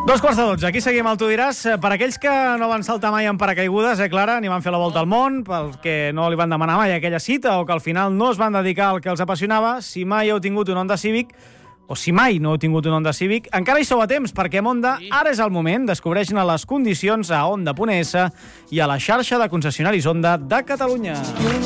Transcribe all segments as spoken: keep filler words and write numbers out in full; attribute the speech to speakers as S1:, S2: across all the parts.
S1: Dos quarts de dotze, aquí seguim al Tu diràs. Per aquells que no van saltar mai en paracaigudes, eh, Clara, ni van fer la volta al món, pels que no li van demanar mai aquella cita o que al final no es van dedicar al que els apassionava, si mai heu tingut un Honda Civic, o si mai no heu tingut un Honda Civic, encara hi sou a temps, perquè amb Honda ara és el moment. Descobreix-ne les condicions a honda punt es i a la xarxa de concessionaris Honda de Catalunya.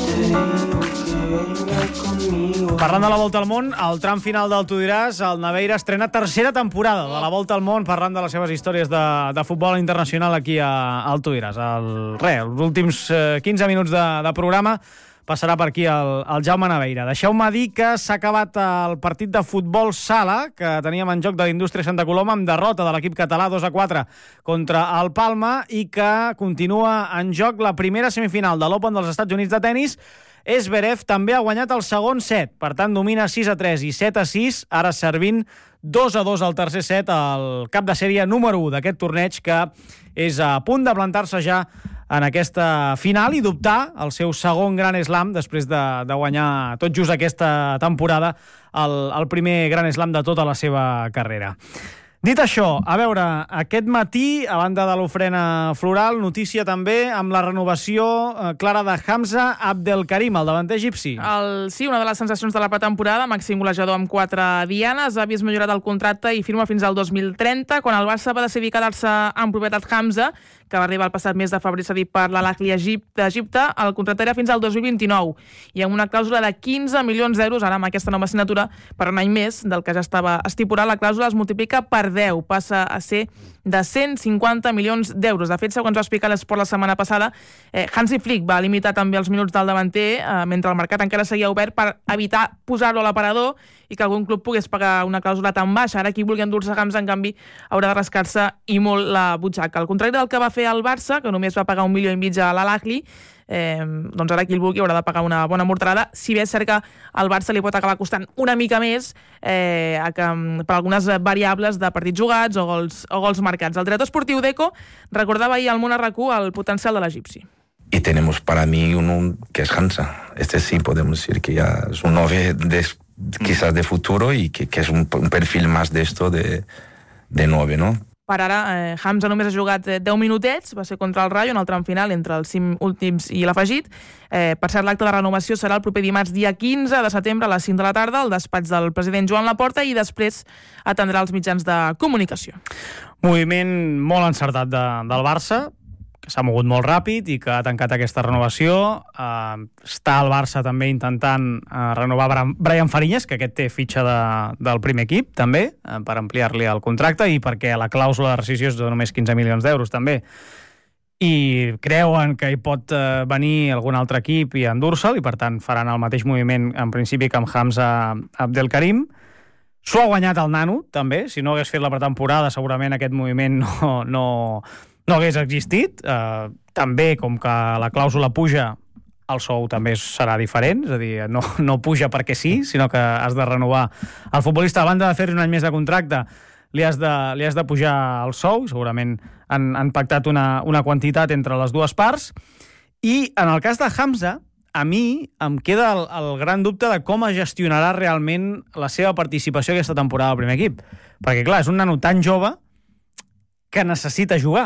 S1: Parlant de la Volta al Món, al tram final del Tu diràs, el Naveira estrena tercera temporada de la Volta al Món, parlant de les seves històries de, de futbol internacional aquí a, al Tu diràs. El, re, els últims eh, quinze minuts de, de programa passarà per aquí el, el Jaume Naveira. Deixeu-me dir que s'ha acabat el partit de futbol sala que teníem en joc de l'Indústria Santa Coloma amb derrota de l'equip català dos a quatre contra el Palma i que continua en joc la primera semifinal de l'Open dels Estats Units de tenis. Zverev també ha guanyat el segon set, per tant domina sis a tres i set a sis, ara servint dos a dos al tercer set al cap de sèrie número u d'aquest torneig que és a punt de plantar-se ja en aquesta final i d'optar el seu segon Gran Slam després de, de guanyar tot just aquesta temporada el, el primer Gran Slam de tota la seva carrera. Dit això, a veure, aquest matí, a banda de l'ofrena floral, notícia també amb la renovació eh, clara de Hamza Abdelkarim, el davanter egipci.
S2: El, sí, una de les sensacions de la pretemporada, màxim golejador amb quatre dianes, ha vist millorat el contracte i firma fins al dos mil trenta, quan el Barça va decidir quedar-se en propietat Hamza, que va arribar el passat mes de febrer cedit per l'Al-Ahly d'Egipte. El contracte era fins al dos mil vint-i-nou i amb una clàusula de quinze milions d'euros, ara amb aquesta nova assignatura, per un any més del que ja estava estipulat. La clàusula es multiplica per deu, passa a ser de cent cinquanta milions d'euros. De fet, segons va explicar l'Esport la setmana passada, eh, Hansi Flick va limitar també els minuts del davanter eh, mentre el mercat encara seguia obert per evitar posar-lo a l'aparador i que algun club pogués pagar una clàusula tan baixa. Ara qui vulgui endur-se Hamza, en canvi, haurà de rascar-se i molt la butxaca. Al contrari del que va fer el Barça, que només va pagar un milió i mig a l'Al-Ahly, eh, doncs ara qui el vulgui haurà de pagar una bona morterada, si bé és cert que al Barça li pot acabar costant una mica més eh, que, per algunes variables de partits jugats o gols, o gols marcats. El director esportiu d'Eco recordava ahir al Món RAC u el potencial de l'egipci.
S3: Y tenemos para mí uno que es Hamza. Este sí podemos decir que ya es un nueve de, quizás de futuro y que, que es un, un perfil más de esto de, de nueve, ¿no?
S2: Per ara, eh, Hamza només ha jugat eh, deu minutets, va ser contra el Rayo en el tram final entre els cinc últims i l'afegit. Eh, per cert, l'acte de renovació serà el proper dimarts dia quinze de setembre a les cinc de la tarda al despatx del president Joan Laporta i després atendrà els mitjans de comunicació.
S1: Moviment molt encertat de, del Barça, que s'ha mogut molt ràpid i que ha tancat aquesta renovació. Uh, està el Barça també intentant uh, renovar Brian Fariñas, que aquest té fitxa de, del primer equip, també, uh, per ampliar-li el contracte i perquè la clàusula de rescissió és de només quinze milions d'euros, també. I creuen que hi pot uh, venir algun altre equip i endur-se'l, i per tant faran el mateix moviment, en principi, que amb Hamza Abdelkarim. S'ho ha guanyat el nano, també. Si no hagués fet la pretemporada, segurament aquest moviment no... no no hagués existit. Eh, també, com que la clàusula puja, el sou també serà diferent, és a dir, no, no puja perquè sí, sinó que has de renovar el futbolista. A banda de fer-li un any més de contracte, li has de, li has de pujar el sou, segurament han, han pactat una, una quantitat entre les dues parts, i en el cas de Hamza, a mi em queda el, el gran dubte de com es gestionarà realment la seva participació aquesta temporada al primer equip. Perquè, clar, és un nano tan jove que necessita jugar.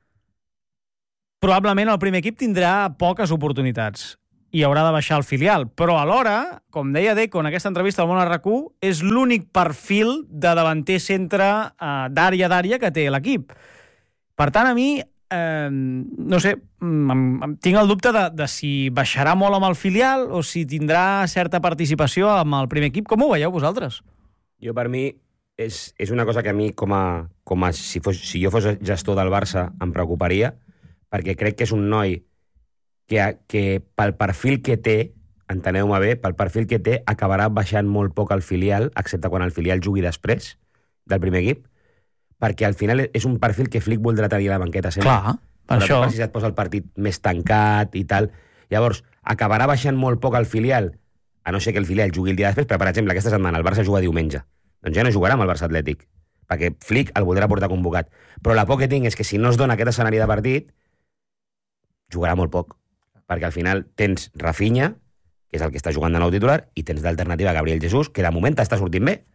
S1: Probablement el primer equip tindrà poques oportunitats i haurà de baixar el filial, però alhora, com deia Deco en aquesta entrevista al Món RAC u, és l'únic perfil de davanter centre eh, d'àrea d'àrea que té l'equip. Per tant, a mi, eh, no sé, em, em, tinc el dubte de, de si baixarà molt amb el filial o si tindrà certa participació amb el primer equip. Com ho veieu vosaltres?
S4: Jo, per mi, és, és una cosa que a mi, com a, com a si, fos, si jo fos gestor del Barça, em preocuparia, perquè crec que és un noi que, que pel perfil que té, enteneu-me bé, pel perfil que té, acabarà baixant molt poc al filial, excepte quan el filial jugui després del primer equip, perquè al final és un perfil que Flick voldrà tenir a la banqueta sempre.
S1: Clar, per això.
S4: Si et posa el partit més tancat i tal. Llavors, acabarà baixant molt poc al filial, a no ser que el filial jugui el dia després, però, per exemple, aquesta setmana el Barça juga diumenge. Doncs ja no jugarà amb el Barça Atlètic, perquè Flick el voldrà portar convocat. Però la por que tinc és que si no es dona aquest escenari de partit, jugarà molt poc, perquè al final tens Rafinha, que és el que està jugant de nou titular, i tens d'alternativa Gabriel Jesús, que de moment està sortint bé,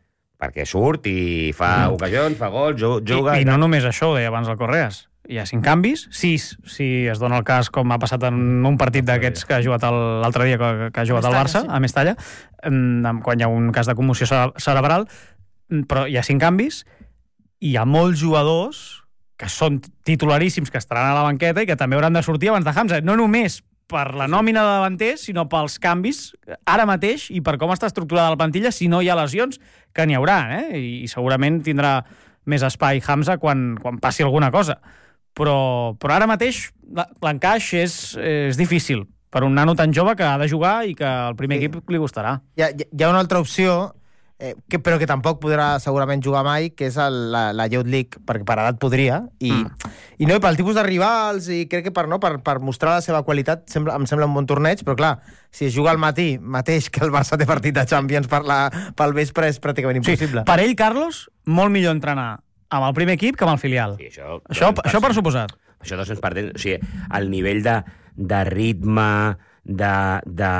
S4: perquè surt i fa mm. ocasions, fa gols, juga...
S1: I, I no només això, ho deia abans el Correas. Hi ha cinc canvis, sis, si es dona el cas com ha passat en un partit d'aquests que ha jugat l'altre dia, que, que ha jugat el Barça, a Mestalla, quan hi ha un cas de commoció cerebral, però hi ha cinc canvis, i hi ha molts jugadors que són titularíssims, que estaran a la banqueta i que també hauran de sortir abans de Hamza. No només per la nòmina de davanters, sinó pels canvis ara mateix i per com està estructurada la plantilla, si no hi ha lesions, que n'hi haurà, eh? I segurament tindrà més espai Hamza quan, quan passi alguna cosa. Però, però ara mateix l'encaix és, és difícil per un nano tan jove que ha de jugar i que el primer sí. equip li costarà.
S5: Hi ha, hi ha una altra opció, eh, que, però que tampoc podrà segurament jugar mai, que és el, la, la Youth League, perquè per edat podria, i, mm. i no, i pel tipus de rivals, i crec que per, no, per, per mostrar la seva qualitat sembla, em sembla un bon torneig, però clar, si es juga al matí mateix que el Barça té partit de Champions per la, pel vespre és pràcticament impossible.
S1: Sí, per ell, Carlos, molt millor entrenar amb el primer equip que amb el filial. Sí, això, això, això per suposat.
S4: Això dos-cents per cent. O sigui, el nivell de, de ritme, de, de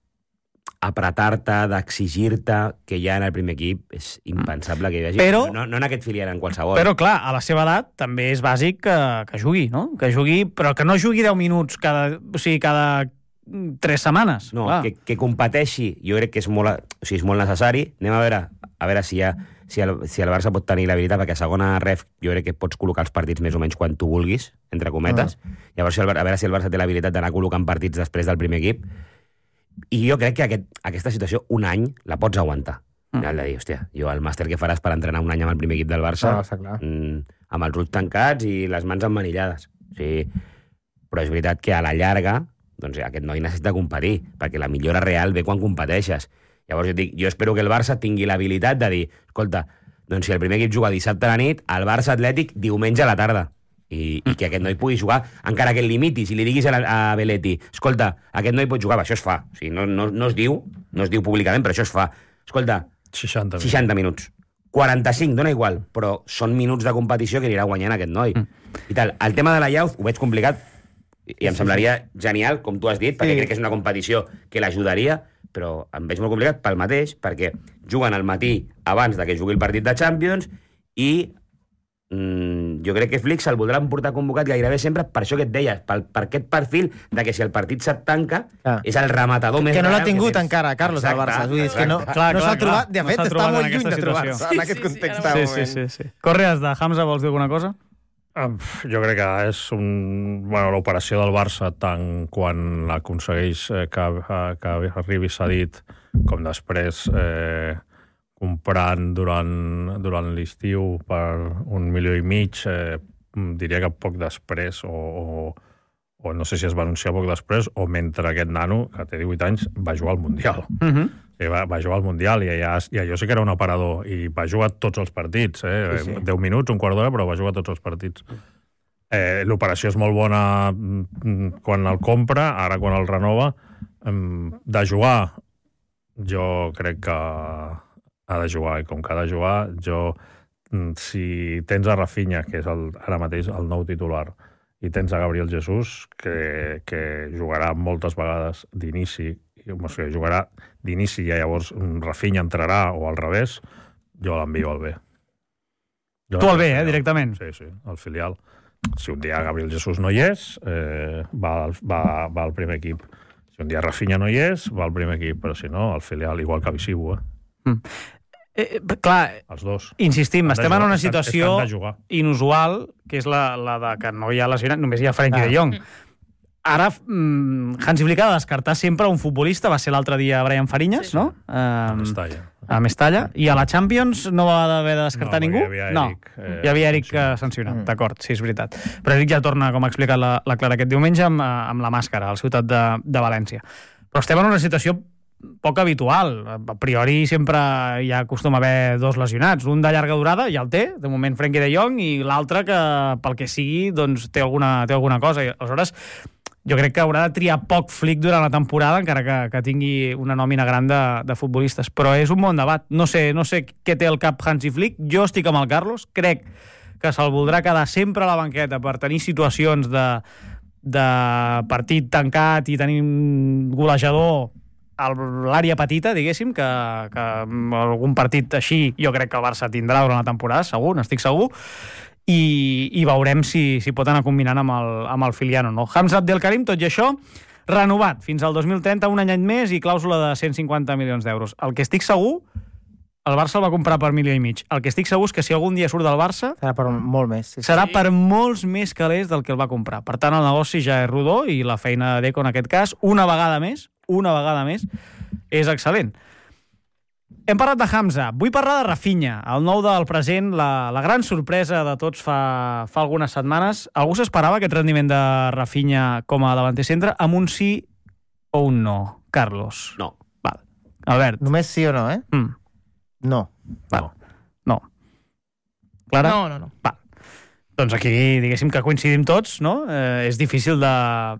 S4: apretar-te, d'exigir-te que hi ha en el primer equip és impensable que hi hagi.
S1: Però,
S4: no, no en aquest filial, en qualsevol.
S1: Però, clar, a la seva edat també és bàsic que, que jugui, no? Que jugui, però que no jugui deu minuts cada, o sigui, cada tres setmanes.
S4: No, que, que competeixi, jo crec que és molt, o sigui, és molt necessari. Anem a veure, a veure si hi ha... Si el, si el Barça pot tenir l'habilitat, perquè a segona ref jo crec que pots col·locar els partits més o menys quan tu vulguis, entre cometes. Uh -huh. Llavors, si el, a veure si el Barça té l'habilitat d'anar col·locant partits després del primer equip. I jo crec que aquest, aquesta situació, un any, la pots aguantar. Uh -huh. Has de dir, hòstia, jo el màster que faràs per entrenar un any amb el primer equip del Barça,
S5: ah,
S4: mm, amb els ulls tancats i les mans emmanillades. Sí. Però és veritat que a la llarga, doncs aquest noi necessita competir, perquè la millora real ve quan competeixes. Llavors jo dic, jo espero que el Barça tingui l'habilitat de dir, escolta, doncs si el primer equip juga dissabte a la nit, el Barça Atlètic diumenge a la tarda. I, i que aquest noi pugui jugar, encara que el limitis i li diguis a, a Belletti, escolta, aquest noi pot jugar, això es fa. O sigui, no, no, no es diu, no es diu públicament, però això es fa. Escolta,
S6: seixanta,
S4: seixanta minuts. quaranta-cinc, dona igual, però són minuts de competició que anirà guanyant aquest noi. Mm. I tal. El tema de la Youth ho veig complicat i em semblaria genial, com tu has dit, perquè sí. crec que és una competició que l'ajudaria, però em veig molt complicat pel mateix, perquè juguen al matí abans de que jugui el partit de Champions i mm, jo crec que Flick se'l voldran portar convocat gairebé sempre per això que et deies, per, per aquest perfil de que si el partit se't tanca ah. és el rematador més
S5: que no l'ha
S4: real
S5: tingut
S4: que
S5: encara, Carlos, al Barça. Vull dir, és que no,
S1: clar,
S5: no
S1: clar,
S5: s'ha trobat, de
S1: no
S5: fet, està molt lluny de trobar-se
S1: sí,
S5: en aquest
S2: sí,
S5: context.
S2: sí,
S1: sí, sí, sí, sí. Correas, de Hamza, vols dir alguna cosa?
S6: Jo crec que és un, bueno, l'operació del Barça, tant quan aconsegueix eh, que, que arribi cedit com després eh, comprant durant, durant l'estiu per un milió i mig, eh, diria que poc després, o, o, o no sé si es va anunciar poc després, o mentre aquest nano, que té divuit anys, va jugar al Mundial. Uh -huh. I va, va jugar al Mundial i, allà, i allò sí que era un aparador i va jugar tots els partits, eh? sí, sí. deu minuts, un quart d'hora, però va jugar tots els partits. Eh, l'operació és molt bona quan el compra, ara quan el renova. De jugar, jo crec que ha de jugar, i com que ha de jugar, jo, si tens a Rafinha, que és el, ara mateix el nou titular, i tens a Gabriel Jesús, que, que jugarà moltes vegades d'inici, o sigui, jugarà d'inici i llavors Rafinha entrarà o al revés, jo l'envio al B. Jo
S1: tu al B, eh, directament?
S6: Sí, sí, al filial. Si un dia Gabriel Jesús no hi és, eh, va, al, va, va al primer equip. Si un dia Rafinha no hi és, va al primer equip, però si no, al filial, igual que Visibu, eh? Mm.
S1: Eh, clar,
S6: els dos.
S1: Insistim, estem jugar, en una situació estan, estan inusual, que és la, la de que no hi ha lesionat, només hi ha Frenkie ah. de Jong. Ara, mm, Hansi Flick ha de descartar sempre un futbolista, va ser l'altre dia Brian Fariñas, sí, no? Um, a
S6: Mestalla.
S1: A Mestalla. I a la Champions no va haver de descartar
S6: no,
S1: ningú?
S6: Hi havia Eric,
S1: no, eh, hi havia Eric sancionat, sancionat. Mm. D'acord, sí, és veritat. Però Eric ja torna, com ha explicat la, la Clara aquest diumenge, amb, amb la màscara, al Ciutat de, de València. Però estem en una situació poc habitual. A priori sempre hi ha acostuma a haver dos lesionats. Un de llarga durada, ja el té, de moment Frenkie de Jong, i l'altre que, pel que sigui, doncs té alguna, té alguna cosa. I, aleshores, jo crec que haurà de triar poc Flick durant la temporada, encara que, que tingui una nòmina gran de, de futbolistes. Però és un bon debat. No sé, no sé què té el cap Hansi Flick. Jo estic amb el Carlos. Crec que se'l voldrà quedar sempre a la banqueta per tenir situacions de, de partit tancat i tenir un golejador l'àrea petita, diguéssim, que, que algun partit així jo crec que el Barça tindrà durant la temporada, segur, n'estic segur, i, i veurem si, si pot anar combinant amb el, amb el filial o no. Hamza Abdelkarim, tot i això, renovat fins al dos mil trenta, un any més i clàusula de cent cinquanta milions d'euros. El que estic segur, el Barça el va comprar per milió i mig. El que estic segur és que si algun dia surt del Barça...
S5: Serà per molt més. Sí,
S1: serà
S2: sí.
S1: per molts més calés del que el va comprar. Per tant, el negoci ja és rodó i la feina de Deco en aquest cas, una vegada més, una vegada més, és excel·lent. Hem parlat de Hamza. Vull parlar de Rafinha, el nou del present, la, la gran sorpresa de tots fa, fa algunes setmanes. Algú s'esperava aquest rendiment de Rafinha com a davanter centre amb un sí o un no, Carlos?
S4: No.
S1: Val. Albert?
S5: Només sí o no, eh?
S1: Mm.
S5: No.
S1: Val. No. Clara?
S2: No, no, no.
S1: Va. Doncs aquí, diguéssim que coincidim tots, no? Eh, és difícil de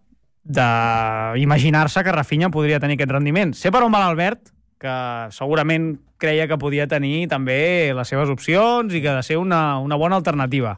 S1: d'imaginar-se que Rafinha podria tenir aquest rendiment. Sé per on va l'Albert, que segurament creia que podia tenir també les seves opcions i que ha de ser una, una bona alternativa.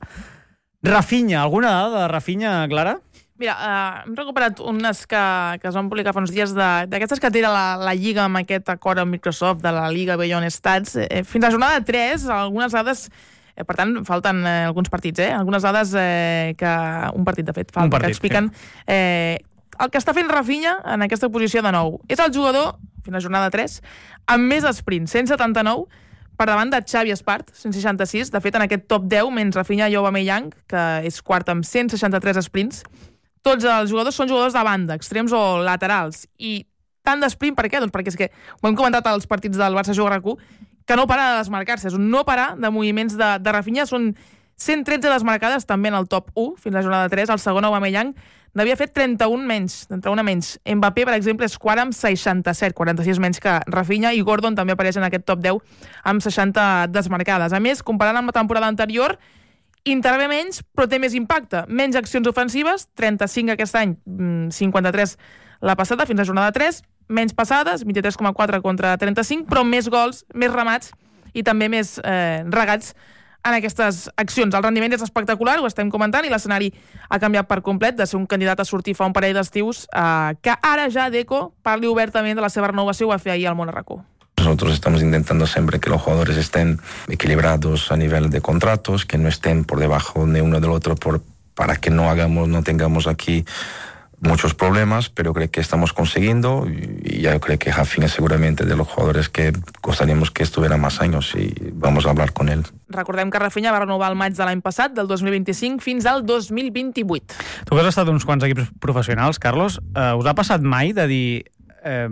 S1: Rafinha, alguna dada de Rafinha, Clara?
S2: Mira, uh, hem recuperat unes que, que es van publicar fa uns dies d'aquestes que tira la, la Lliga amb aquest acord amb Microsoft de la Liga Beyond Stats. Eh, fins a jornada tres, algunes dades... Eh, per tant, falten eh, alguns partits, eh? Algunes dades eh, que... Un partit, de fet, falta,
S1: partit,
S2: que expliquen...
S1: sí.
S2: Eh, el que està fent Rafinha en aquesta posició de nou és el jugador, fins a jornada tres, amb més sprint, cent setanta-nou, per davant de Xavi Espart, cent seixanta-sis. De fet, en aquest top deu, menys Rafinha i Aubameyang, que és quart amb cent seixanta-tres sprints, tots els jugadors són jugadors de banda, extrems o laterals. I tant d'esprint, per què? Doncs perquè és que ho hem comentat als partits del Barça Juga R Q, que no para de desmarcar-se. És un no parar de moviments de, de Rafinha. Són cent tretze desmarcades també en el top u, fins a la jornada tres. El segon, Aubameyang, n'havia fet trenta-un menys, trenta-un menys. Mbappé, per exemple, és quart amb seixanta-set, quaranta-sis menys que Rafinha, i Gordon també apareix en aquest top deu amb seixanta desmarcades. A més, comparant amb la temporada anterior, intervé menys, però té més impacte. Menys accions ofensives, trenta-cinc aquest any, cinquanta-tres la passada, fins a jornada tres, menys passades, vint-i-tres coma quatre contra trenta-cinc, però més gols, més remats i també més eh, regats en aquestes accions. El rendiment és espectacular, ho estem comentant, i l'escenari ha canviat per complet de ser un candidat a sortir fa un parell d'estius eh, que ara ja Deco parli obertament de la seva renovació, ho va fer ahir al Món R Q.
S3: Nosotros estamos intentando siempre que los jugadores estén equilibrados a nivel de contratos, que no estén por debajo de uno del otro por, para que no hagamos, no tengamos aquí muchos problemas, pero creo que estamos consiguiendo y yo creo que Rafinha es seguramente de los jugadores que gustaríamos que estuviera más años y vamos a hablar con él.
S2: Recordem que Rafinha va renovar el maig de l'any passat, del dos mil vint-i-cinc fins al dos mil vint-i-vuit.
S1: Tu que has estat uns quants equips professionals, Carlos, eh, us ha passat mai de dir... Eh,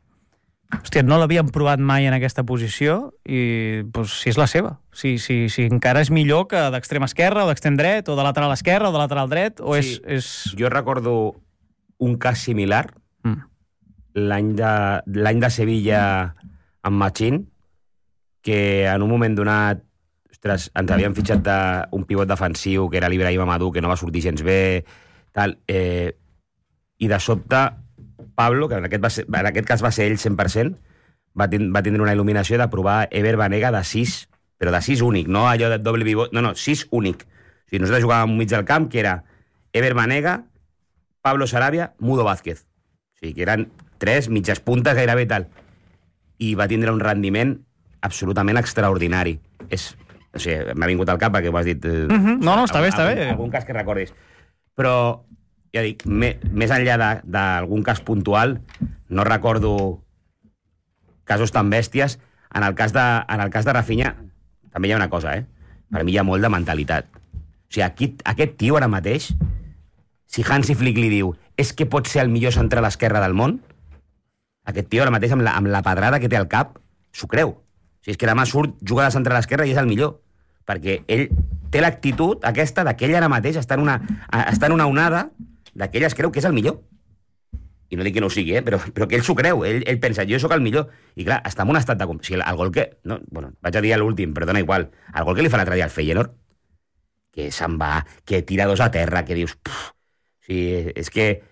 S1: hòstia, no l'havíem provat mai en aquesta posició i doncs, si és la seva, si, si, si encara és millor que d'extrem esquerre o d'extrem dret o de lateral esquerre o de lateral dret o
S4: Sí.
S1: és, és...
S4: Jo recordo un cas similar,
S1: Mm.
S4: l'any de, l'any de Sevilla amb Machín, que en un moment donat, ostres, ens havien fitxat de, un pivot defensiu que era l'Ibrahim Amadou, que no va sortir gens bé, tal, eh, i de sobte Pablo, que en aquest, va ser, en aquest cas va ser ell cent per cent, va, ten, va tindre una il·luminació de provar Ever Banega de sis, però de sis únic, no allò de doble pivot, no, no, sis únic. O sigui, nosaltres jugàvem mig del camp, que era Ever Banega, Pablo Sarabia, Mudo Vázquez. O sigui, que eren tres mitges puntes gairebé tal. I va tindre un rendiment absolutament extraordinari. És, o sigui, m'ha vingut al cap perquè ho has dit... Eh,
S1: Mm-hmm. No, no, està bé, està
S4: algun,
S1: bé.
S4: Algun cas que recordis. Però, ja dic, me, més enllà d'algun cas puntual, no recordo casos tan bèsties. En el cas de, en el cas de Rafinha, també hi ha una cosa, eh? Per mi hi ha molt de mentalitat. O sigui, aquí, aquest tio ara mateix, si Hansi Flick li diu és que pot ser el millor central esquerre del món, aquest tio ara mateix amb la, amb la pedrada que té al cap s'ho creu. O sigui, és que demà surt, juga de central esquerre i és el millor. Perquè ell té l'actitud aquesta de que ell ara mateix està en una, està en una onada de que ell es creu que és el millor. I no dic que no ho sigui, eh? però, però que ell s'ho creu. Ell, ell pensa, jo sóc el millor. I clar, està en un estat de... O sigui, el gol que... No, bueno, vaig a dir l'últim, però dona igual. El gol que li fa l'altre dia al Feyenoord, que se'n va, que tira dos a terra, que dius... Puf, o sigui, és que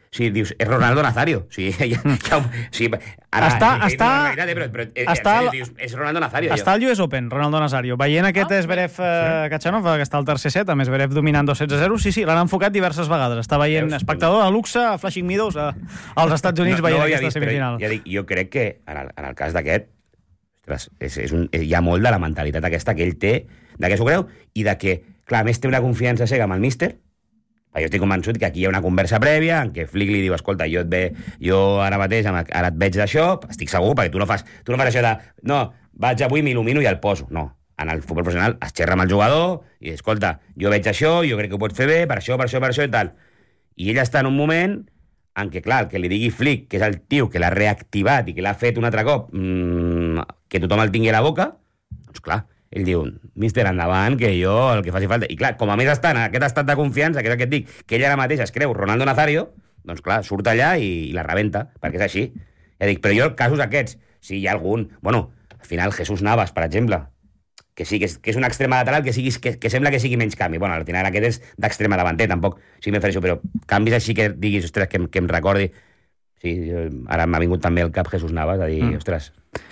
S4: sigui, dius, és Ronaldo Nazario. O sigui, ja, ja, o sigui, ara,
S1: Està-
S4: és
S1: està-
S4: una realitat, eh, però, però, eh,
S1: està
S4: en sèrio,
S1: al-
S4: dius, és Ronaldo Nazario.
S1: Està al U S Open, Ronaldo Nazario. Veient aquest
S2: Ah,
S1: Zverev eh, Kachanov, que està al tercer set, amb Zverev dominant dos sets a zero, sí, sí, l'han enfocat diverses vegades. Està veient
S4: Veus?
S1: espectador de luxe a Flushing Meadows a, als Estats Units veient
S4: ho havia
S1: aquesta
S4: vist, però
S1: semifinal.
S4: Ja dic, jo crec que en el, en el cas d'aquest, ostres, és, és un, hi ha molt de la mentalitat aquesta que ell té, de què s'ho creu, i de que, clar, a més té una confiança cega amb el míster. Jo estic convençut que aquí hi ha una conversa prèvia en què Flick li diu, escolta, jo et ve, jo ara mateix, ara et veig d'això, estic segur, perquè tu no fas, tu no fas això de, no, vaig avui, m'il·lumino i el poso. No, en el futbol professional es xerra amb el jugador i, escolta, jo veig això, jo crec que ho pots fer bé, per això, per això, per això i tal. I ell està en un moment en què, clar, el que li digui Flick, que és el tio que l'ha reactivat i que l'ha fet un altre cop, mmm, que tothom el tingui a la boca, doncs clar, ell diu, míster, endavant, que jo el que faci falta. I clar, com a més està en aquest estat de confiança, que és el que et dic, que ell ara mateix es creu Ronaldo Nazario, doncs clar, surt allà i, i la rebenta, perquè és així. Ja dic, però jo, casos aquests, si hi ha algun... Bueno, al final, Jesús Navas, per exemple, que sí, que és, que és un extrema lateral que, sigui, que, que sembla que sigui menys canvi. Bueno, al final aquest és d'extrema davanter, tampoc, sí m'he això, però canvis així que diguis, ostres, que, que em recordi... Sí, jo, ara m'ha vingut també al cap Jesús Navas a dir, mm. ostres...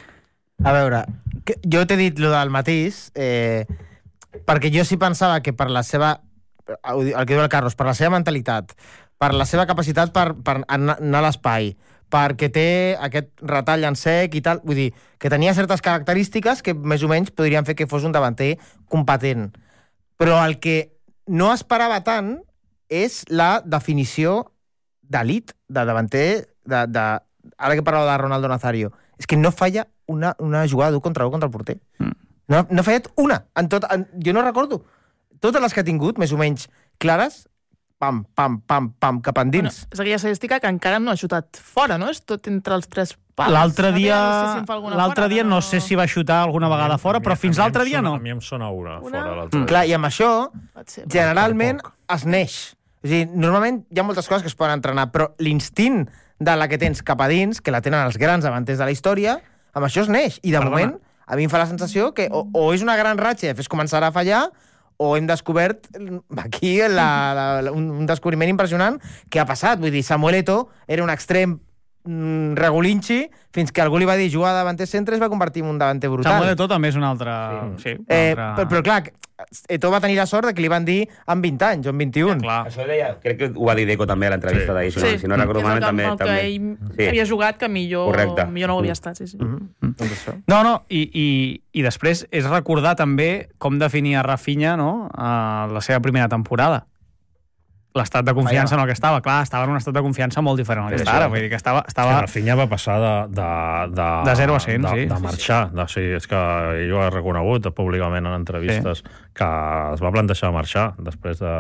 S5: A veure, que, jo t'he dit lo del matís, eh, perquè jo sí pensava que per la seva... El que diu el Carlos, per la seva mentalitat, per la seva capacitat per, per anar a l'espai, perquè té aquest retall en sec i tal, vull dir, que tenia certes característiques que més o menys podrien fer que fos un davanter competent. Però el que no esperava tant és la definició d'elit, de davanter, de, de, ara que parlava de Ronaldo Nazario, és que no falla una, una jugada d'un contra un contra el porter. Mm. No, no ha fallat una. En tot, en, jo no recordo. Totes les que ha tingut, més o menys clares, pam, pam, pam, pam, cap endins.
S2: Bueno, és aquella estadística que encara no ha xutat fora, no? És tot entre els tres pals.
S1: L'altre dia,
S2: no sé si en fa alguna
S1: l'altre
S2: fora,
S1: dia no sé si va xutar alguna vegada fora, però fins l'altre dia no.
S6: A mi em sona una,
S2: Una?
S6: fora l'altre
S5: Mm. Clar, i amb això,
S2: Pot ser.
S5: generalment es neix. És a dir, normalment hi ha moltes coses que es poden entrenar, però l'instint de la que tens cap a dins, que la tenen els grans davanters de la història, amb això es neix. I de
S1: Perdona.
S5: moment, a mi em fa la sensació que o, o és una gran ratxa i fes començarà a fallar, o hem descobert aquí la, la, la, un, un descobriment impressionant que ha passat. Vull dir, Samuel Eto'o era un extrem mm, regulinxi fins que algú li va dir jugar de davanter centre i es va convertir en un davanter brutal.
S1: Samuel Eto'o també és un altre... Sí, sí, un
S5: Eh,
S1: altre...
S5: però, però clar, Eto'o va tenir la sort de que li van dir amb vint anys o amb vint-i-un.
S1: Clar.
S4: Això deia, crec que ho va dir Deco també a l'entrevista
S6: Sí.
S4: d'ahir, si,
S2: Sí.
S4: no, si no recordo
S2: És el
S4: malament,
S2: que-
S4: també.
S2: el que
S4: també.
S2: ell
S4: Sí.
S2: havia jugat que millor,
S4: Correcte.
S2: millor no ho havia estat, sí, sí.
S5: Mm-hmm. Doncs això.
S1: No, no, i, i, i després és recordar també com definia Rafinha, no?, a la seva primera temporada. L'estat de confiança en el que estava. Clar, estava en un estat de confiança molt diferent al que
S4: Per
S1: està
S4: això.
S1: ara. Vull dir que estava...
S6: Que
S1: estava...
S6: Rafinha va passar de... De, de,
S1: De zero a cent,
S6: de,
S1: sí.
S6: De marxar. De, sí, és que ell ho ha reconegut públicament en entrevistes, sí. que es va plantejar marxar després de...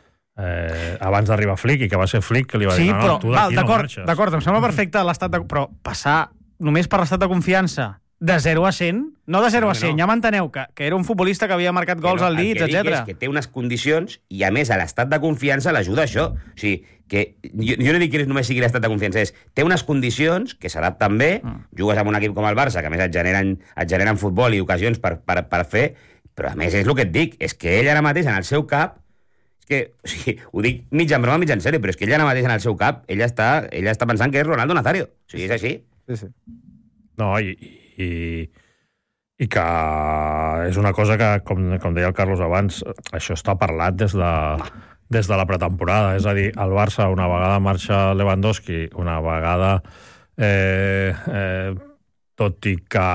S6: Eh, abans d'arribar Flick, i que va ser Flick que li va
S1: Sí,
S6: dir, no,
S1: però,
S6: no, tu
S1: val,
S6: d'aquí no
S1: d'acord,
S6: marxes.
S1: d'acord, em sembla perfecte l'estat de... Però passar només per l'estat de confiança de zero a cent, no de zero
S4: No,
S1: a cent,
S4: no.
S1: ja m'enteneu, que, que era un futbolista que havia marcat gols
S4: Que no,
S1: al
S4: el
S1: Leeds,
S4: que dic
S1: etcètera.
S4: és que té unes condicions i, a més, a l'estat de confiança l'ajuda això. O sigui, que jo, jo no dic que només sigui l'estat de confiança, és té unes condicions que s'adapten bé, mm. jugues amb un equip com el Barça, que a més et generen, et generen futbol i ocasions per, per, per fer, però a més és el que et dic, és que ell ara mateix en el seu cap, és que, o sigui, ho dic mig en broma, mig en sèrio, però és que ell ara mateix en el seu cap, ell està, ell està pensant que és Ronaldo Nazario. O sigui, és així.
S5: Sí, sí.
S6: No, i, i, i que és una cosa que, com, com deia el Carlos abans, això està parlat des de, des de la pretemporada. És a dir, el Barça una vegada marxa Lewandowski, una vegada eh, eh, tot i que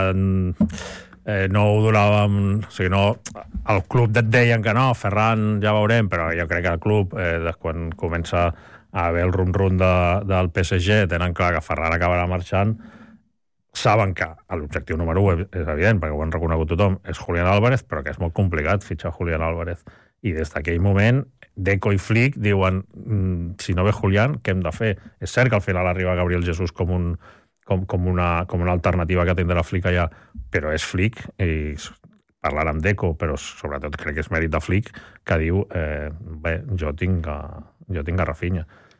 S6: eh, no ho donàvem... O sigui, no, el club et deien que no, Ferran ja veurem, però jo crec que el club, eh, de quan comença a haver el rum-rum de, del P S G, tenen clar que Ferran acabarà marxant, saben que l'objectiu número un és evident, perquè ho han reconegut tothom, és Julián Álvarez, però que és molt complicat fitxar Julián Álvarez. I des d'aquell moment, Deco i Flick diuen, mm, si no ve Julián, què hem de fer? És cert que al final arriba Gabriel Jesús com, un, com, com, una, com una alternativa que tindrà Flick allà, però és Flick, i parlar amb Deco, però sobretot crec que és mèrit de Flick, que diu, eh, bé, jo tinc a, jo tinc a Rafinha.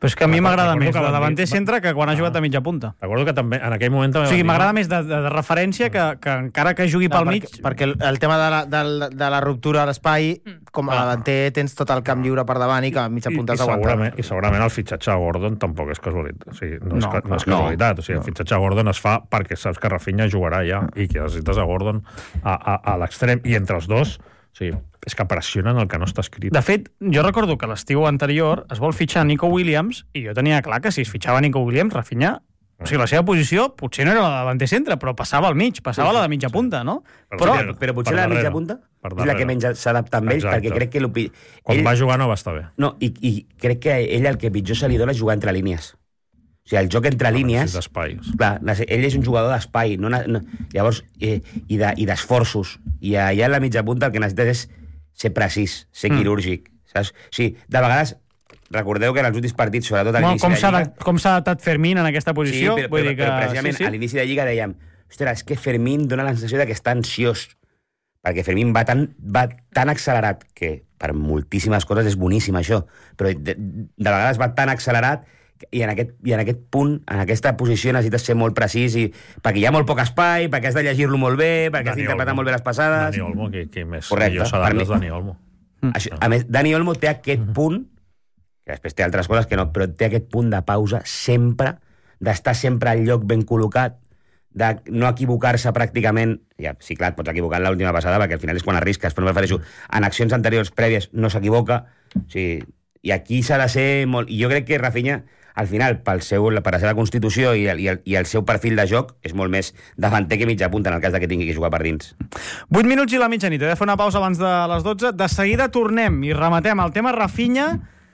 S1: Però és que a mi m'agrada més
S6: Recordo
S1: de
S6: que
S1: davanter
S6: va-
S1: centre que quan ha
S6: Ah.
S1: jugat a mitja punta.
S6: Recordo que també en aquell moment...
S1: O
S6: També
S1: sigui,
S6: van dir,
S1: m'agrada
S6: no?
S1: més de, de, de referència que, que encara que jugui
S5: No,
S1: pel
S5: perquè,
S1: mig...
S5: perquè el, el tema de la, de, de la ruptura a l'espai, com a davanter tens tot el camp lliure per davant i que a mitja
S6: I,
S5: punta
S6: i,
S5: has d'aguantar.
S6: segurament, I segurament el fitxatge a Gordon tampoc és casualitat. O sigui, no, és,
S1: No,
S6: ca- no és
S4: no.
S6: casualitat. O sigui, el fitxatge a Gordon es fa perquè saps que Rafinha jugarà ja i que necessites a Gordon a, a, a l'extrem. I entre els dos, o sigui, és que pressionen el que no està escrit.
S1: De fet, jo recordo que l'estiu anterior es vol fitxar Nico Williams i jo tenia clar que si es fitxava Nico Williams, Rafinha, o sigui, la seva posició potser no era la de davanter centre, però passava al mig, passava a la de mitja punta, no?
S6: Per
S1: Però,
S6: darrere.
S4: Però potser
S6: Per
S4: la mitja
S6: darrere.
S4: punta
S6: Per
S4: és la que
S6: darrere.
S4: menys s'adapta amb ell,
S6: Exacte.
S4: perquè crec que... l'opi-
S6: Quan
S4: ell,
S6: va jugar no va estar bé.
S4: no, i, i crec que a ell el que pitjor se li dona és jugar entre línies. O sigui, el joc entre línies...
S6: Sí, d'espai.
S4: Clar, ell és un jugador d'espai, no, no, llavors, eh, i de- i d'esforços. I allà en la mitja punta el que necessites és ser precís, ser
S1: Mm.
S4: quirúrgic. Saps? O sigui, de vegades, recordeu que en els últims partits, sobretot a
S1: bueno,
S4: l'inici
S1: com
S4: de
S1: s'ha
S4: Lliga...
S1: adap- com s'ha adaptat Fermín en aquesta
S4: Sí,
S1: posició?
S4: però,
S1: Vull
S4: però,
S1: dir que...
S4: però precisament
S1: sí,
S4: a
S1: sí.
S4: l'inici de Lliga dèiem ostres, és que Fermín dona la sensació de que està ansiós, perquè Fermín va tan, va tan accelerat, que per moltíssimes coses és boníssim això, però de, de vegades va tan accelerat i en, aquest, i en aquest punt, en aquesta posició necessites ser molt precís, i, perquè hi ha molt poc espai, perquè has de llegir-lo molt bé, perquè has
S6: Dani
S4: d'interpretar
S6: Olmo.
S4: molt bé les passades...
S6: Dani Olmo, que, que més
S4: Correcte,
S6: millor
S4: per
S6: s'adapta
S4: mi-
S6: és Dani Olmo.
S4: Això, a més, Dani Olmo té aquest punt, que després té altres coses que no, però té aquest punt de pausa sempre, d'estar sempre al lloc ben col·locat, de no equivocar-se pràcticament. Ja, sí, clar, et pots equivocar en l'última passada, perquè al final és quan arrisques, però m'refereixo, en accions anteriors prèvies no s'equivoca. O sigui, i aquí s'ha de ser molt... I jo crec que Rafinha, al final, pel seu, per la seva constitució i el, i, el, i el seu perfil de joc, és molt més davanter que mitja punta en el cas de que tingui que jugar per dins.
S1: vuit minuts i la mitjanit. He de fer una pausa abans de les dotze. De seguida tornem i rematem el tema Rafinha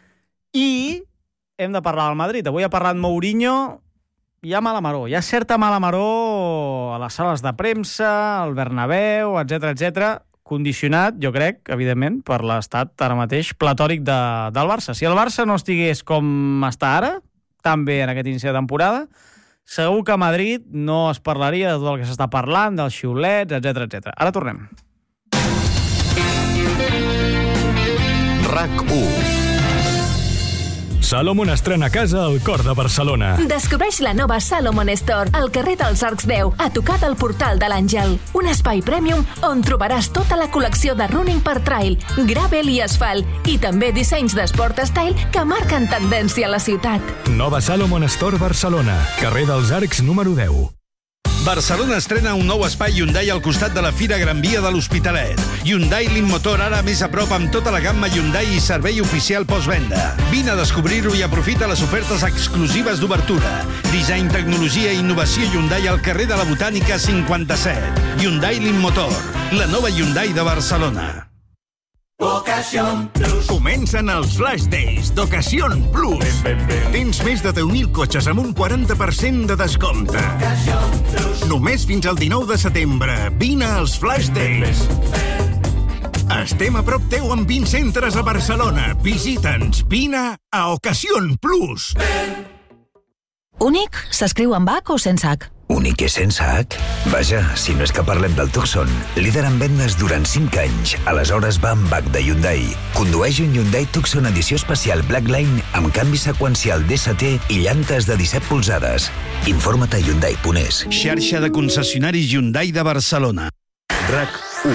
S1: i hem de parlar del Madrid. Avui ha parlat Mourinho. Hi ha mala maror. Hi ha certa mala maror a les sales de premsa, al Bernabéu, etcètera, etcètera, condicionat, jo crec, evidentment, per l'estat ara mateix platòric de, del Barça. Si el Barça no estigués com està ara, tan bé en aquest inici de temporada, segur que a Madrid no es parlaria de tot el que s'està parlant, dels xiulets, etcètera, etcètera. Ara tornem.
S7: RAC u. Salomon estrena casa al cor de Barcelona.
S8: Descobreix la nova Salomon Store al carrer dels Arcs deu, a tocar del portal de l'Àngel. Un espai premium on trobaràs tota la col·lecció de running per trail, gravel i asfalt, i també dissenys d'esport style que marquen tendència a la ciutat.
S7: Nova Salomon Store Barcelona, carrer dels Arcs número deu.
S9: Barcelona estrena un nou espai Hyundai al costat de la Fira Gran Via de l'Hospitalet. Hyundai Motor ara més a prop amb tota la gamma Hyundai i servei oficial postvenda. Vine a descobrir-ho i aprofita les ofertes exclusives d'obertura. Disseny, tecnologia i innovació Hyundai al carrer de la Botànica cinquanta-set. Hyundai Motor, la nova Hyundai de Barcelona.
S10: Comencen els Flash Days d'Ocasión Plus. Tens més de deu mil cotxes amb un quaranta per cent de descompte. Només fins al dinou de setembre. Vine als Flash Days. Estem a prop teu amb vint centres a Barcelona. Visita'ns. Vine a Ocasión Plus.
S11: Únic s'escriu amb H o sense H?
S12: Únic i sense H? Vaja, si no és que parlem del Tucson, líder en vendes durant cinc anys. Aleshores va amb H de Hyundai. Condueix un Hyundai Tucson edició especial Blackline amb canvi seqüencial D S T i llantes de disset polzades. Informa't a Hyundai punt es.
S9: Xarxa de concessionaris Hyundai de Barcelona. RAC u.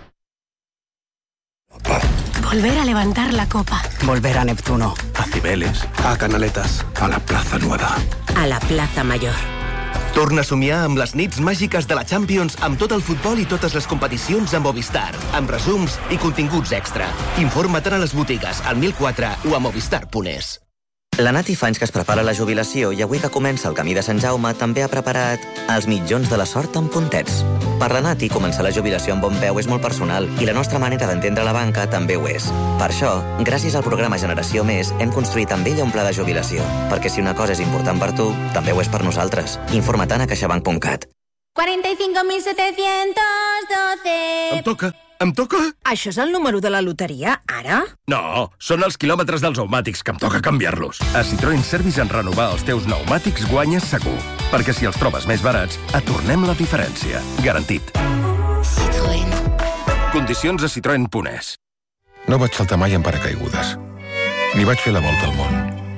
S13: Volver a levantar la copa.
S14: Volver a Neptuno.
S15: A Cibeles, a Canaletas, a la Plaza Nueva.
S13: A la Plaza Mayor.
S15: Torna a somiar amb les nits màgiques de la Champions amb tot el futbol i totes les competicions amb Movistar, amb resums i continguts extra. Informa't a les botigues, al mil quatre o a movistar punt es.
S16: La Nati fa anys que es prepara la jubilació i avui que comença el camí de Sant Jaume també ha preparat els mitjons de la sort amb puntets. Per la Nati, començar la jubilació amb bon peu és molt personal i la nostra manera d'entendre la banca també ho és. Per això, gràcies al programa Generació Més, hem construït amb ella un pla de jubilació. Perquè si una cosa és important per tu, també ho és per nosaltres. Informa't a caixabank punt cat.
S17: cuarenta y cinco mil setecientos doce.
S15: Em toca, em toca.
S13: Això és el número de la loteria, ara?
S15: No, són els quilòmetres dels pneumàtics que em toca canviar-los. A Citroën Service en renovar els teus pneumàtics guanyes segur. Perquè si els trobes més barats, et tornem la diferència. Garantit.
S17: Citroën.
S15: Condicions a citroen punt es. No vaig saltar mai en paracaigudes. Ni vaig fer la volta al món.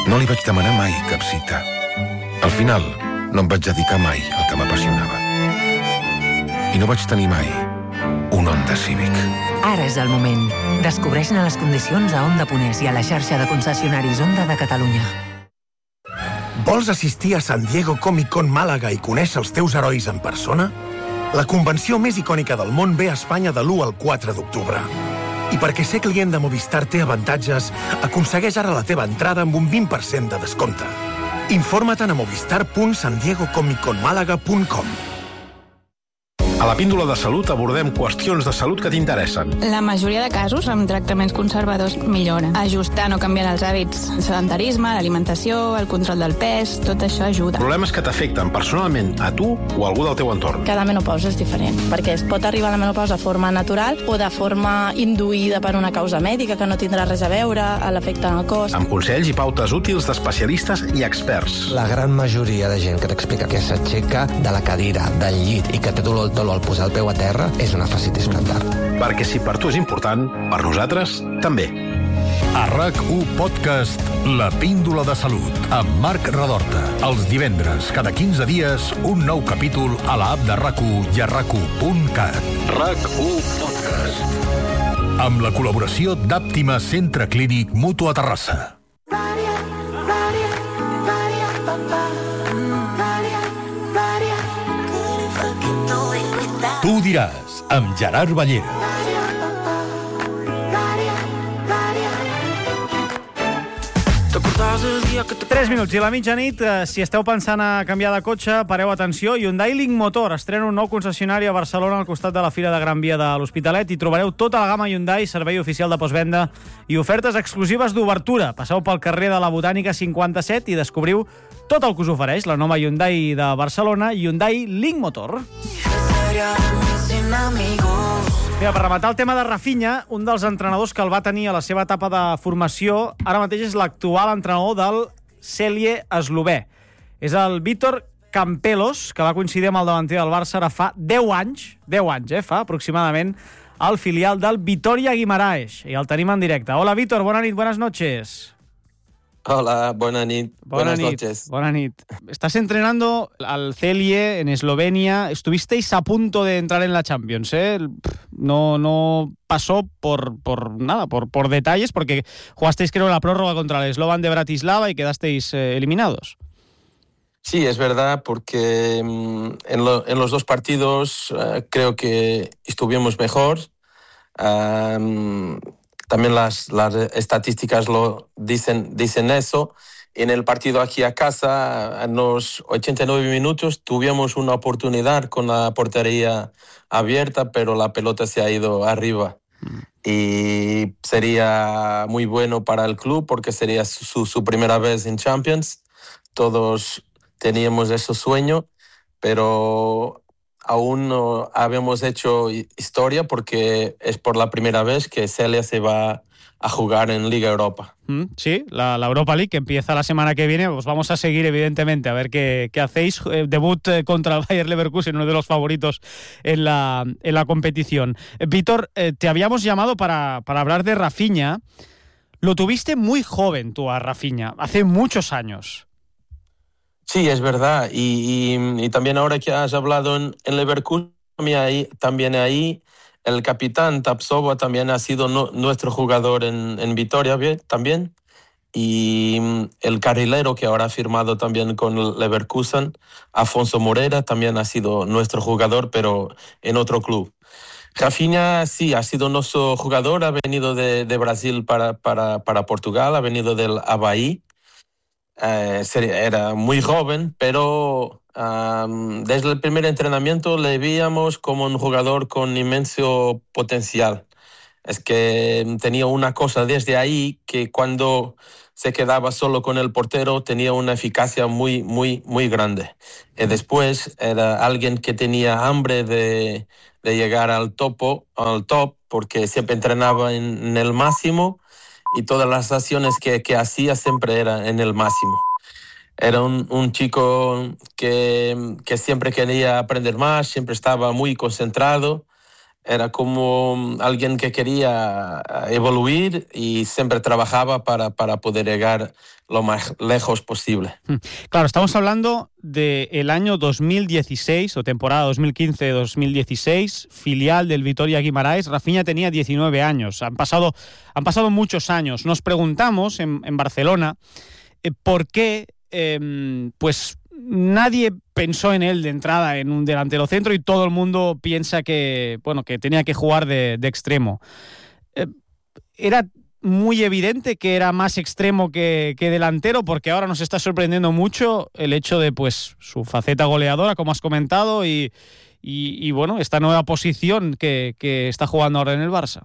S14: No li vaig demanar mai cap cita. Al final, no em vaig dedicar mai al que m'apassionava. I no vaig tenir mai un Honda Civic.
S18: Ara és el moment. Descobreix-ne les condicions a Honda Ponés i a la xarxa de concessionaris Honda de Catalunya.
S10: Vols assistir a San Diego Comic Con Màlaga i conèixer els teus herois en persona? La convenció més icònica del món ve a Espanya de l'u al quatre d'octubre. I perquè ser client de Movistar té avantatges, aconsegueix ara la teva entrada amb un vint per cent de descompte. Informa't a movistar punt san diego comic con malaga punt com.
S19: A la Píndola de Salut abordem qüestions de salut que t'interessen.
S20: La majoria de casos, amb tractaments conservadors, milloren. Ajustar o canviar els hàbits, el sedentarisme, l'alimentació, el control del pes, tot això ajuda.
S19: Problemes que t'afecten personalment a tu o a algú del teu entorn.
S20: Cada menopausa és diferent, perquè es pot arribar a la menopausa de forma natural o de forma induïda per una causa mèdica que no tindrà res a veure a l'efecte en el cos.
S19: Amb consells i pautes útils d'especialistes i experts.
S21: La gran majoria de gent que t'explica que s'aixeca de la cadira, del llit i que té dolor, dolor al posar el peu a terra és una fascitis plantar.
S19: Perquè si per tu és important, per nosaltres també.
S7: A RAC u Podcast, La Píndola de Salut, amb Marc Radorta. Els divendres, cada quinze dies, un nou capítol a l'app de RAC u i a rac u punt cat. RAC u Podcast. Amb la col·laboració d'Àptima Centre Clínic Mutu a Terrassa. Tu diràs, amb Gerard Ballera.
S1: tres minuts i a la mitjanit, eh, si esteu pensant a canviar de cotxe, pareu atenció. Hyundai Link Motor estrena un nou concessionari a Barcelona al costat de la Fira de Gran Via de l'Hospitalet i trobareu tota la gamma Hyundai, servei oficial de postvenda i ofertes exclusives d'obertura. Passeu pel carrer de la Botànica cinquanta-set i descobriu tot el que us ofereix la nova Hyundai de Barcelona, Hyundai Link Motor. Mira, per rematar el tema de Rafinha, un dels entrenadors que el va tenir a la seva etapa de formació, ara mateix és l'actual entrenador del Celje eslovè. És el Vítor Campelos, que va coincidir amb el davanter del Barça ara fa deu anys, deu anys, eh, fa aproximadament, al filial del Vitoria Guimaraes. I el tenim en directe. Hola, Vítor, bona nit, buenas noches.
S22: Hola, buena nit.
S1: Buenas
S22: Buenas
S1: nit,
S22: noches.
S1: buena nit. Estás entrenando al Celje en Eslovenia. Estuvisteis a punto de entrar en la Champions, ¿eh? No, no pasó por, por nada, por, por detalles, porque jugasteis, creo, la prórroga contra el Slovan de Bratislava y quedasteis eh, eliminados.
S22: Sí, es verdad, porque mm, en, lo- en los dos partidos eh, creo que estuvimos mejor. Um, también las, las estadísticas lo dicen, dicen eso. En el partido aquí a casa, en los ochenta y nueve minutos, tuvimos una oportunidad con la portería abierta, pero la pelota se ha ido arriba. Y sería muy bueno para el club porque sería su, su primera vez en Champions. Todos teníamos ese sueño, pero aún no habíamos hecho hi- historia porque es por la primera vez que Celia se va a jugar en Liga Europa.
S1: Mm, sí, la, la Europa League que empieza la semana que viene. Os vamos a seguir, evidentemente, a ver qué, qué hacéis. Eh, debut eh, contra el Bayer Leverkusen, uno de los favoritos en la, en la competición. Eh, Víctor, eh, te habíamos llamado para, para hablar de Rafinha. Lo tuviste muy joven tú a Rafinha, hace muchos años.
S22: Sí, es verdad. Y, y- y también ahora que has hablado en, en Leverkusen, también ahí, también ahí el capitán Tapsova también ha sido no- nuestro jugador en, en Vitoria bien, también. Y mm, el carrilero que ahora ha firmado también con el Leverkusen, Afonso Moreira, también ha sido nuestro jugador, pero en otro club. Rafinha sí, ha sido nuestro jugador, ha venido de, de Brasil para, para, para Portugal, ha venido del Avaí. Eh, sería- era muy joven, pero am, desde el primer entrenamiento le veíamos como un jugador con inmenso potencial. Es que tenía una cosa desde ahí que cuando se quedaba solo con el portero tenía una eficacia muy, muy, muy grande. Y después era alguien que tenía hambre de, de llegar al topo, al top, porque siempre entrenaba en, en el máximo y todas las acciones que, que hacía siempre eran en el máximo. Era un, un chico que, que siempre quería aprender más, siempre estaba muy concentrado era como alguien que quería evoluir y siempre trabajaba para, para poder llegar lo más lejos posible.
S1: Claro, estamos hablando del año dos mil dieciséis, o temporada dos mil quince dos mil dieciséis, filial del Vitoria Guimaraes. Rafinha tenía diecinueve años. Han pasado, han pasado muchos años. Nos preguntamos en, en Barcelona eh, por qué eh, pues nadie pensó en él de entrada en un delantero centro y todo el mundo piensa que, bueno, que tenía que jugar de, de extremo. Eh, era muy evidente que era más extremo que, que delantero, porque ahora nos está sorprendiendo mucho el hecho de pues su faceta goleadora, como has comentado, y, y, y bueno, esta nueva posición que, que está jugando ahora en el Barça.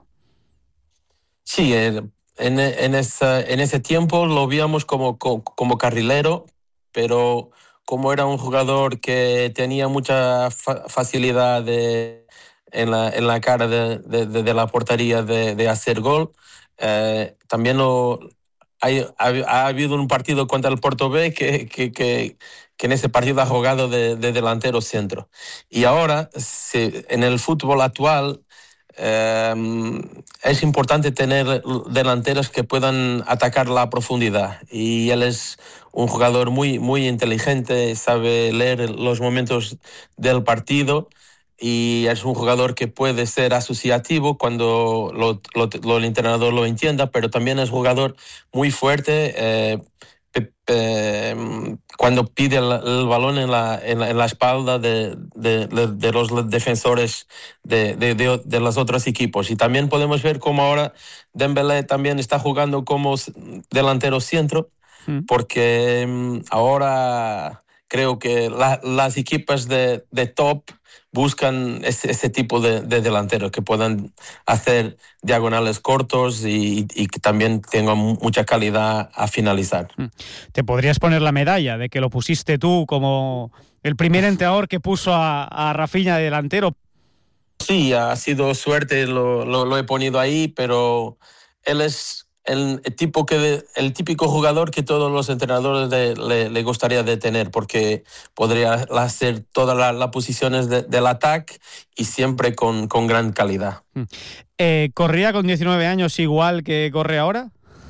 S22: Sí, en, en, esa, en ese tiempo lo víamos como, como, como carrilero, pero como era un jugador que tenía mucha fa- facilidad de, en, la, en la cara de, de, de la portería de, de hacer gol, eh, también lo, hay, ha, ha habido un partido contra el Porto B que, que, que, que en ese partido ha jugado de, de delantero centro. Y ahora, si, en el fútbol actual, eh, es importante tener delanteros que puedan atacar la profundidad, y él es un jugador muy, muy inteligente, sabe leer los momentos del partido y es un jugador que puede ser asociativo cuando lo, lo, lo, el entrenador lo entienda, pero también es un jugador muy fuerte eh, pe, pe, cuando pide el, el balón en la, en la, en la espalda de, de, de, de los defensores de, de, de, de los otros equipos. Y también podemos ver cómo ahora Dembélé también está jugando como delantero centro, porque ahora creo que la, las equipas de, de top buscan ese, ese tipo de, de delanteros que puedan hacer diagonales cortos y, y que también tengan mucha calidad a finalizar.
S1: Te podrías poner la medalla de que lo pusiste tú como el primer entrenador que puso a, a Rafinha de delantero.
S22: Sí, ha sido suerte, lo, lo, lo he ponido ahí, pero él es El, el, tipo que, el típico jugador que todos los entrenadores de, le, le gustaría de tener, porque podría hacer todas las la posiciones de, del ataque y siempre con, con gran calidad.
S1: Eh, ¿Corría con diecinueve años igual que corre ahora?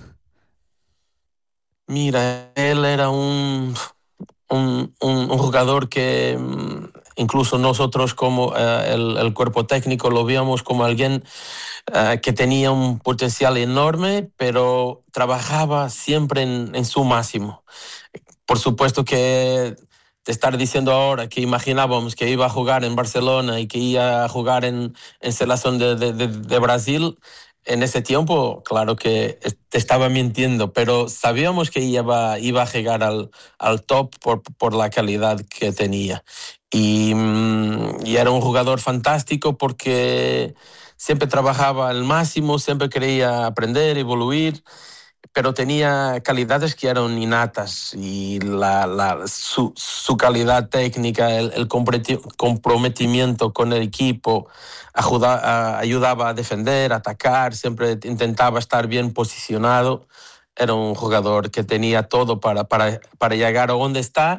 S22: Mira, él era un, un, un, un jugador que incluso nosotros como uh, el, el cuerpo técnico lo veíamos como alguien uh, que tenía un potencial enorme, pero trabajaba siempre en, en su máximo. Por supuesto que te estar diciendo ahora que imaginábamos que iba a jugar en Barcelona y que iba a jugar en, en selección de, de, de, de Brasil, en ese tiempo, claro que te estaba mintiendo, pero sabíamos que iba, iba a llegar al, al top por, por la calidad que tenía. Y, y era un jugador fantástico porque siempre trabajaba al máximo, siempre quería aprender, evoluir, pero tenía calidades que eran innatas, y la, la, su, su calidad técnica, el, el comprometimiento con el equipo, ayuda, ayudaba a defender, a atacar, siempre intentaba estar bien posicionado. Era un jugador que tenía todo para, para, para llegar a donde está,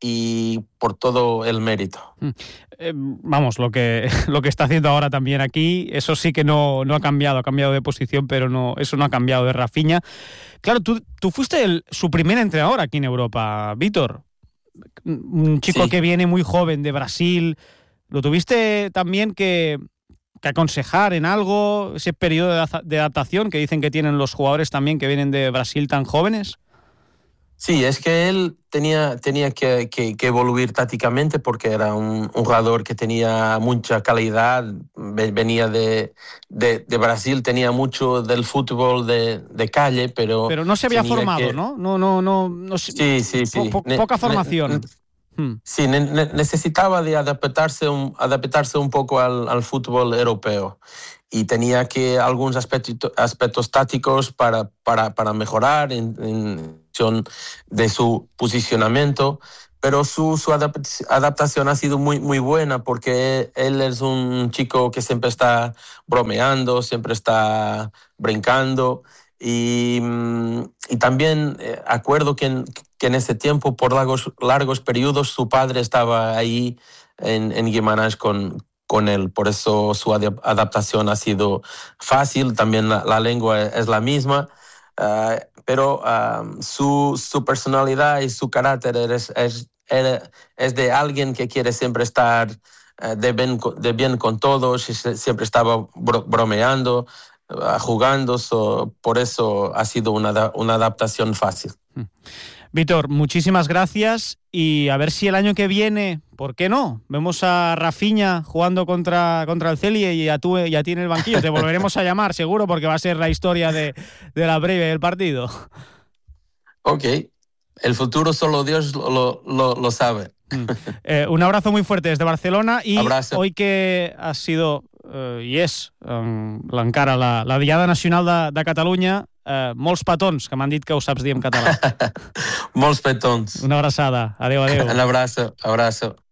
S22: y por todo el mérito.
S1: Eh, vamos, lo que, lo que está haciendo ahora también aquí, eso sí que no, no ha cambiado, ha cambiado de posición, pero no, eso no ha cambiado de Rafinha. Claro, tú, tú fuiste el, su primer entrenador aquí en Europa, Vítor. Un chico sí. que viene muy joven de Brasil. ¿Lo tuviste también que, que aconsejar en algo, ese periodo de, de adaptación que dicen que tienen los jugadores también que vienen de Brasil tan jóvenes?
S22: Sí, es que él tenía, tenía que, que, que evoluir tácticamente, porque era un, un jugador que tenía mucha calidad, venía de, de, de Brasil, tenía mucho del fútbol de, de calle, pero...
S1: Pero no se había formado,
S22: que...
S1: ¿no? No, no, no, no.
S22: Sí, sí, sí.
S1: Po, po, poca formación.
S22: Ne, ne, sí, ne, ne, necesitaba de adaptarse un, adaptarse un poco al, al fútbol europeo. Y tenía que algunos aspectos, aspectos tácticos para, para, para mejorar en, en de su posicionamiento, pero su, su adaptación ha sido muy, muy buena, porque él es un chico que siempre está bromeando, siempre está brincando, y, y también eh, acuerdo que en, que en ese tiempo, por largos, largos periodos, su padre estaba ahí en, en Guimarães con con él. Por eso su adaptación ha sido fácil. También la, la lengua es la misma. Uh, pero uh, su, su personalidad y su carácter es, es, es de alguien que quiere siempre estar uh, de, bien, de bien con todos, y siempre estaba bro, bromeando, uh, jugando, so, por eso ha sido una, una adaptación fácil.
S1: Víctor, muchísimas gracias y a ver si el año que viene, ¿por qué no? Vemos a Rafinha jugando contra, contra el Celje y a, tú, y a ti en el banquillo. Te volveremos a llamar, seguro, porque va a ser la historia de, de la previa del partido.
S22: Ok, el futuro solo Dios lo, lo, lo sabe.
S1: Eh, un abrazo muy fuerte desde Barcelona y
S22: abrazo.
S1: Hoy que ha sido eh, i és um, encara la, la Diada Nacional de, de Catalunya, eh, molts petons, que m'han dit que ho saps dir en català.
S22: Molts petons.
S1: Una abraçada. Adéu, adéu.
S22: Un abraço, abraço.